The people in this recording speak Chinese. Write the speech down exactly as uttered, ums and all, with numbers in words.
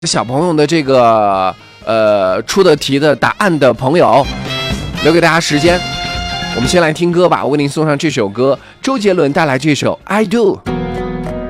小朋友的这个呃出的题的答案的朋友，留给大家时间。我们先来听歌吧，我为您送上这首歌，周杰伦带来这首《I Do》。